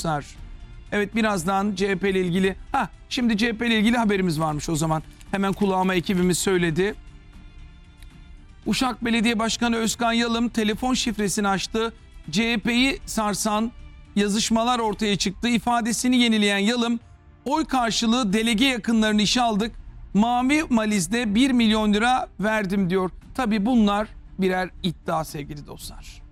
dostlar. Evet, birazdan CHP ile ilgili. Şimdi CHP ile ilgili haberimiz varmış o zaman. Hemen kulağıma ekibimiz söyledi. Uşak Belediye Başkanı Özkan Yalım telefon şifresini açtı. CHP'yi sarsan yazışmalar ortaya çıktı. İfadesini yenileyen Yalım, oy karşılığı delege yakınlarını işe aldık. Mavi Maliz'de 1 milyon lira verdim diyor. Tabii bunlar birer iddia sevgili dostlar.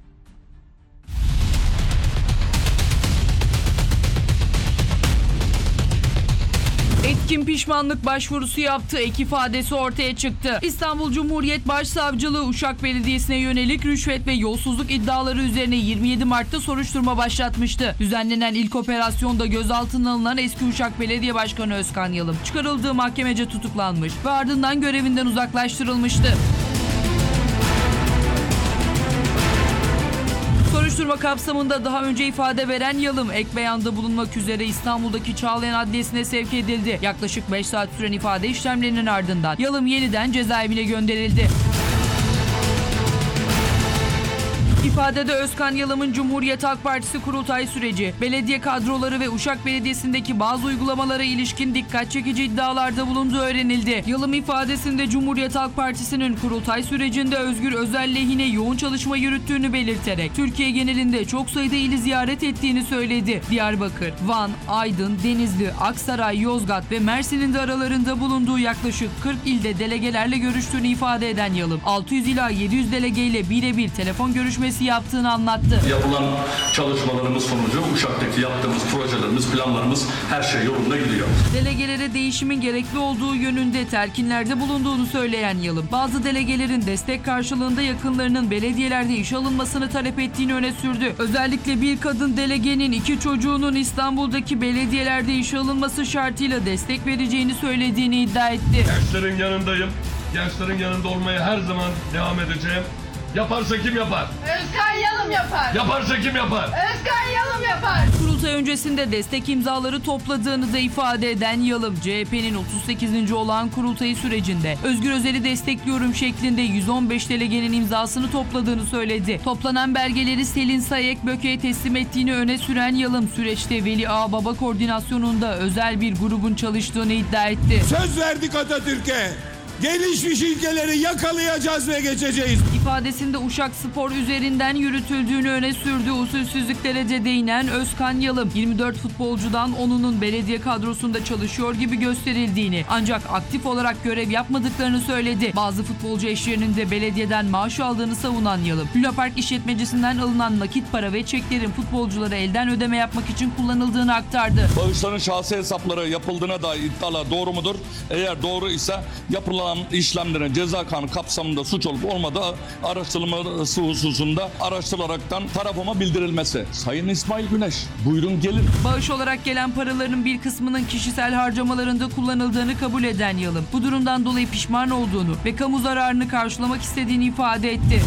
Etkin pişmanlık başvurusu yaptı. Ek ifadesi ortaya çıktı. İstanbul Cumhuriyet Başsavcılığı Uşak Belediyesi'ne yönelik rüşvet ve yolsuzluk iddiaları üzerine 27 Mart'ta soruşturma başlatmıştı. Düzenlenen ilk operasyonda gözaltına alınan eski Uşak Belediye Başkanı Özkan Yalım çıkarıldığı mahkemece tutuklanmış ve ardından görevinden uzaklaştırılmıştı. Soruşturma kapsamında daha önce ifade veren Yalım ek beyanda bulunmak üzere İstanbul'daki Çağlayan Adliyesi'ne sevk edildi. Yaklaşık 5 saat süren ifade işlemlerinin ardından Yalım yeniden cezaevine gönderildi. İfadede Özkan Yalım'ın Cumhuriyet Halk Partisi kurultay süreci, belediye kadroları ve Uşak Belediyesi'ndeki bazı uygulamalara ilişkin dikkat çekici iddialarda bulunduğu öğrenildi. Yalım ifadesinde Cumhuriyet Halk Partisi'nin kurultay sürecinde Özgür Özel lehine yoğun çalışma yürüttüğünü belirterek Türkiye genelinde çok sayıda ili ziyaret ettiğini söyledi. Diyarbakır, Van, Aydın, Denizli, Aksaray, Yozgat ve Mersin'in de aralarında bulunduğu yaklaşık 40 ilde delegelerle görüştüğünü ifade eden Yalım, 600 ila 700 delegeyle birebir telefon görüşmesi yaptığını anlattı. Yapılan çalışmalarımız sonucu Uşak'taki yaptığımız projelerimiz, planlarımız her şey yolunda gidiyor. Delegelere değişimin gerekli olduğu yönünde telkinlerde bulunduğunu söyleyen Yalım, bazı delegelerin destek karşılığında yakınlarının belediyelerde işe alınmasını talep ettiğini öne sürdü. Özellikle bir kadın delegenin 2 çocuğunun İstanbul'daki belediyelerde işe alınması şartıyla destek vereceğini söylediğini iddia etti. Gençlerin yanındayım. Gençlerin yanında olmaya her zaman devam edeceğim. Yaparsa kim yapar? Özkan Yalım yapar. Yaparsa kim yapar? Özkan Yalım yapar. Kurultay öncesinde destek imzaları topladığını da ifade eden Yalım, CHP'nin 38. olağan kurultayı sürecinde Özgür Özel'i destekliyorum şeklinde 115 delegenin imzasını topladığını söyledi. Toplanan belgeleri Selin Sayek Böke'ye teslim ettiğini öne süren Yalım, süreçte Veli Ağbaba koordinasyonunda özel bir grubun çalıştığını iddia etti. Söz verdik Atatürk'e. Gelişmiş ülkeleri yakalayacağız ve geçeceğiz. İfadesinde Uşak Spor üzerinden yürütüldüğünü öne sürdü. Usulsüzlüklere de değinen Özkan Yalım, 24 futbolcudan 10'unun belediye kadrosunda çalışıyor gibi gösterildiğini, ancak aktif olarak görev yapmadıklarını söyledi. Bazı futbolcu eşlerinin de belediyeden maaş aldığını savunan Yalım, Lunapark işletmecisinden alınan nakit para ve çeklerin futbolculara elden ödeme yapmak için kullanıldığını aktardı. Bağışların şahsi hesapları yapıldığına dair iddialar doğru mudur? Eğer doğru ise yapılan işlemlerin ceza kanunu kapsamında suç olup olmadığı araştırılması hususunda araştırılaraktan tarafıma bildirilmesi. Sayın İsmail Güneş, buyurun gelin. Bağış olarak gelen paraların bir kısmının kişisel harcamalarında kullanıldığını kabul eden Yalım, bu durumdan dolayı pişman olduğunu ve kamu zararını karşılamak istediğini ifade etti.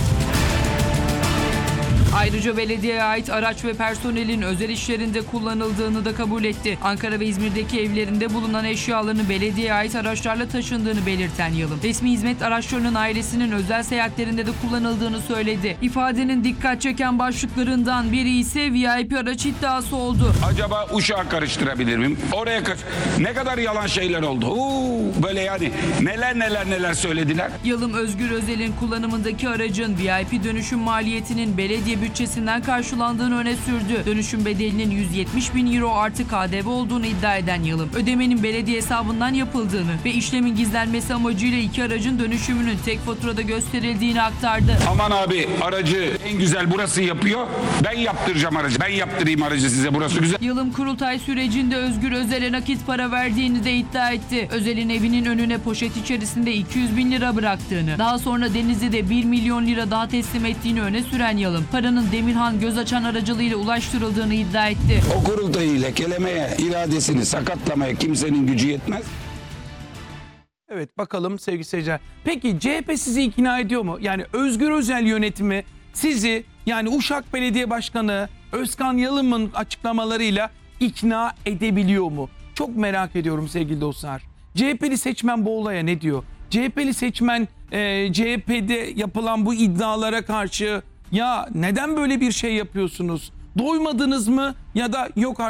Ayrıca belediyeye ait araç ve personelin özel işlerinde kullanıldığını da kabul etti. Ankara ve İzmir'deki evlerinde bulunan eşyalarını belediyeye ait araçlarla taşındığını belirten Yalım, resmi hizmet araçlarının ailesinin özel seyahatlerinde de kullanıldığını söyledi. İfadenin dikkat çeken başlıklarından biri ise VIP araç iddiası oldu. Acaba Uşak'ı karıştırabilir miyim? Oraya ne kadar yalan şeyler oldu. Böyle yani neler söylediler. Yalım, Özgür Özel'in kullanımındaki aracın VIP dönüşüm maliyetinin belediye bütçesinden karşılandığını öne sürdü. Dönüşüm bedelinin 170 bin euro artı KDV olduğunu iddia eden Yalım, ödemenin belediye hesabından yapıldığını ve işlemin gizlenmesi amacıyla 2 aracın dönüşümünün tek faturada gösterildiğini aktardı. Aman abi, aracı en güzel burası yapıyor. Ben yaptıracağım aracı. Ben yaptırayım aracı size, burası güzel. Yalım, kurultay sürecinde Özgür Özel'e nakit para verdiğini de iddia etti. Özel'in evinin önüne poşet içerisinde 200 bin lira bıraktığını, daha sonra Denizli'de 1 milyon lira daha teslim ettiğini öne süren Yalım, paranın Demirhan Gözaçan aracılığıyla ulaştırıldığını iddia etti. O kurultayı lekelemeye, iradesini sakatlamaya kimsenin gücü yetmez. Evet, bakalım sevgili seyirciler. Peki CHP sizi ikna ediyor mu? Yani Özgür Özel yönetimi sizi, yani Uşak Belediye Başkanı Özkan Yalım'ın açıklamalarıyla ikna edebiliyor mu? Çok merak ediyorum sevgili dostlar. CHP'li seçmen bu olaya ne diyor? CHP'li seçmen CHP'de yapılan bu iddialara karşı ya neden böyle bir şey yapıyorsunuz? Doymadınız mı ya da yok artık